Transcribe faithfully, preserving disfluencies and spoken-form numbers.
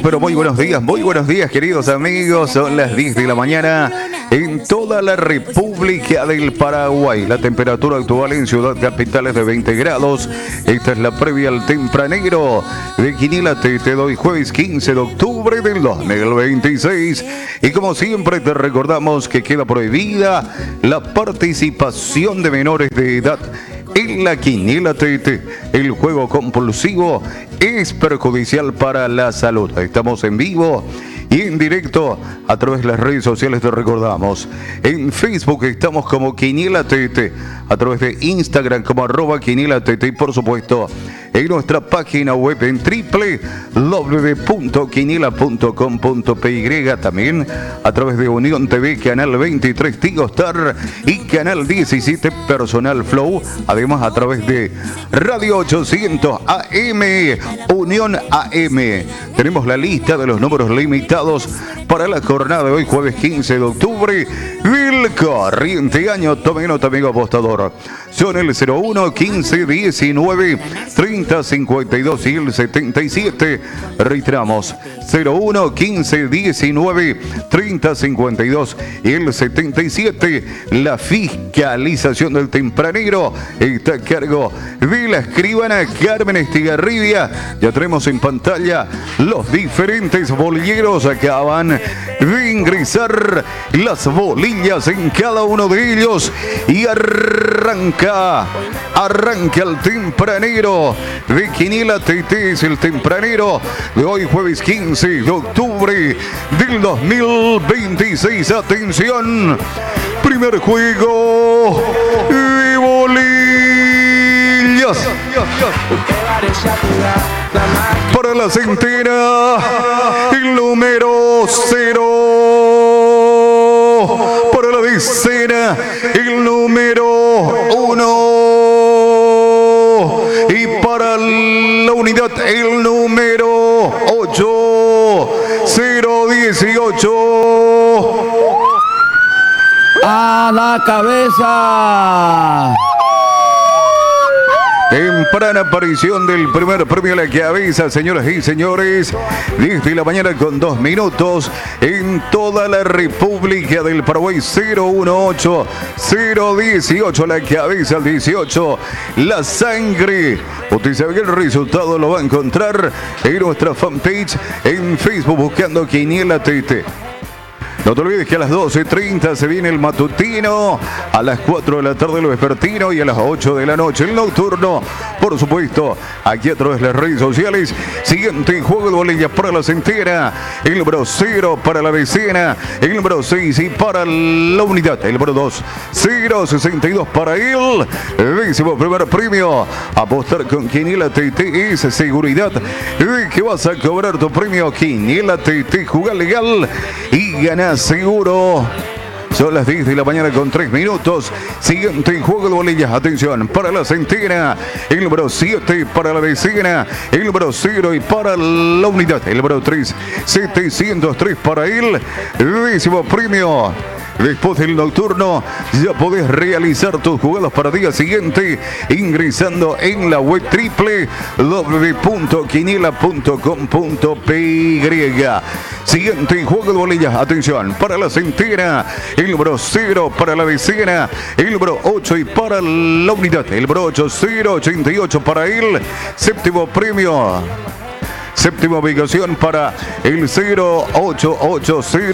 pero muy buenos días, muy buenos días, queridos amigos. Son las diez de la mañana en toda la República del Paraguay. La temperatura actual en Ciudad Capital es de veinte grados. Esta es la previa al tempranero de Quiniela Te Te Doy, jueves quince de octubre del dos mil veintiséis. Y como siempre te recordamos que queda prohibida la participación de menores de edad en la Quiniela Te Te. El juego compulsivo es perjudicial para la salud. Estamos en vivo y en directo a través de las redes sociales, te recordamos. En Facebook estamos como Quiniela Te Te, a través de Instagram como arroba Quiniela Te Te y por supuesto en nuestra página web en doble u doble u doble u punto quiniela punto com punto p y, también a través de Unión T V, Canal veintitrés Tigo Star y Canal diecisiete Personal Flow, además a través de Radio ochocientos A M, Unión A M. Tenemos la lista de los números limitados para la jornada de hoy, jueves quince de octubre del corriente año. Tome nota, amigo apostador. Son el cero uno, quince, diecinueve, treinta, cincuenta y dos y el setenta y siete. Reiteramos, cero uno, quince, diecinueve, treinta, cincuenta y dos y el setenta y siete. La fiscalización del tempranero está a cargo de la escribana Carmen Estigarribia. Ya tenemos en pantalla los diferentes bolilleros. Acaban de ingresar las bolillas en cada uno de ellos y arranca, arranca el tempranero de Quiniela Te Te. Es el tempranero de hoy, jueves quince de octubre del dos mil veintiséis. Atención, primer juego de bolillas. Para la centena, el número cero. Para la decena, el número uno. Y para la unidad, el número ocho. cero dieciocho. A la cabeza. Temprana aparición del primer premio a la cabeza, señoras y señores. diez de la mañana con dos minutos en toda la República del Paraguay. Cero dieciocho, cero dieciocho la cabeza, al dieciocho la sangre. Usted sabe que el resultado lo va a encontrar en nuestra fanpage en Facebook buscando Quiniela Te Te. No te olvides que a las doce treinta se viene el matutino, a las cuatro de la tarde el vespertino y a las ocho de la noche el nocturno. Por supuesto, aquí a través de las redes sociales. Siguiente juego de bolillas para la centena, el número cero para la decena, el número seis y para la unidad, el número dos, cero sesenta y dos para el décimo primer premio. Apostar con Quiniela Te Te es seguridad de que vas a cobrar tu premio. Quiniela Te Te, jugar legal y ganar seguro. Son las diez de la mañana con tres minutos. Siguiente juego de bolillas. Atención, para la centena, el número siete para la decena, el número cero y para la unidad, el número tres, setecientos tres para el décimo premio. Después del nocturno ya podés realizar tus jugadas para día siguiente ingresando en la web doble u doble u doble u punto quiniela punto com punto p y. Siguiente juego de bolillas. Atención, para la centena, el número cero para la decena, el número ocho y para la unidad, el número ocho, cero ochenta y ocho para el séptimo premio. Séptima ubicación para el cero ocho ocho cero.